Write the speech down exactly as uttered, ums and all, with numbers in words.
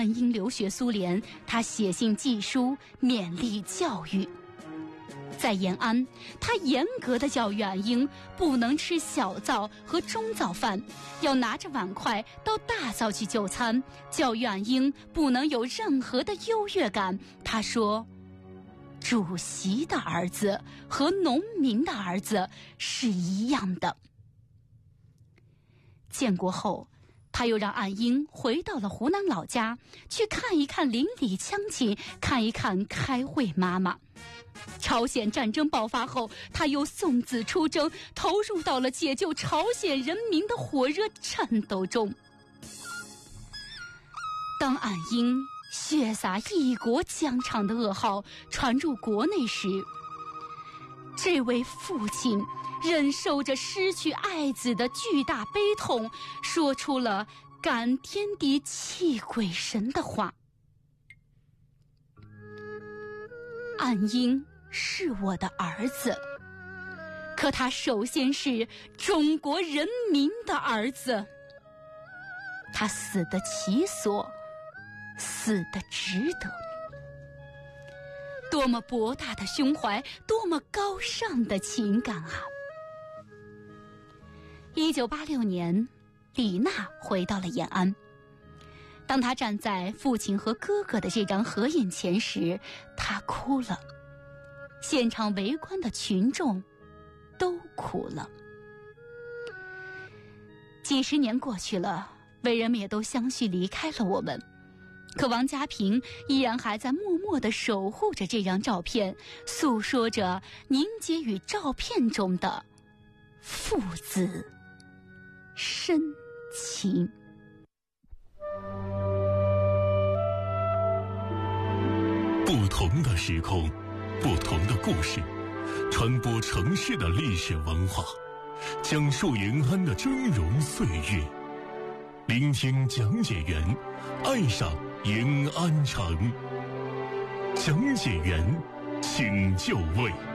安英留学苏联，他写信寄书勉励教育。在延安，他严格的教育安英不能吃小灶和中灶饭，要拿着碗筷到大灶去就餐。教育安英不能有任何的优越感。他说，主席的儿子和农民的儿子是一样的。建国后，他又让安英回到了湖南老家，去看一看邻里乡亲，看一看开会妈妈。朝鲜战争爆发后，他又送子出征，投入到了解救朝鲜人民的火热战斗中。当安英血洒一国疆场的噩耗传入国内时，这位父亲忍受着失去爱子的巨大悲痛，说出了感天地泣鬼神的话：安英是我的儿子，可他首先是中国人民的儿子。他死得其所，死得值得。多么博大的胸怀，多么高尚的情感啊！一九八六年，李娜回到了延安。当她站在父亲和哥哥的这张合影前时，她哭了。现场围观的群众都哭了。几十年过去了，伟人们也都相续离开了我们，可王家平依然还在默默地守护着这张照片，诉说着凝结于照片中的父子深情。 不同的时空，不同的故事，传播城市的历史文化，讲述延安的峥嵘岁月，聆听讲解员，爱上延安城。讲解员请就位。